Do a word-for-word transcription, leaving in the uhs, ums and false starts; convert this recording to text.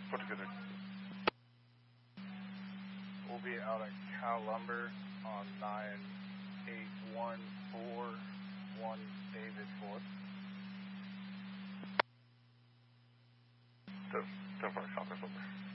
Put together. We'll be out at Cal Lumber on nine eight one four one David Ford. ten, ten five.